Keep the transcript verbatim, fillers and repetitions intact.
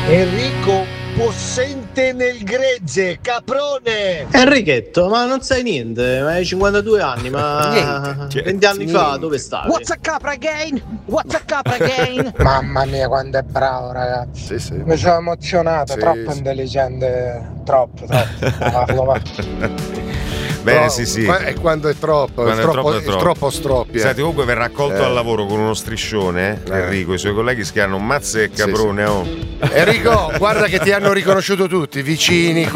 Enrico possente nel gregge, caprone. Enrichetto, ma non sai niente, ma hai cinquantadue anni, ma Niente. venti anni Niente. fa dove stavi? What's a capra again? What's a capra again? Mamma mia, quando è bravo, ragazzi. Sì, sì. Mi sono emozionato, Sì, troppo sì. intelligente, troppo, troppo. Parlo, va. Bene, No, sì, sì. qua- è quando è troppo, Quando è è troppo, troppo, è è troppo. troppo stroppia. Senti, comunque verrà accolto Eh. al lavoro con uno striscione, eh, Eh. Enrico, i suoi colleghi schiaranno mazze e Sì, caprone. Oh. Enrico, guarda che ti hanno riconosciuto tutti, vicini,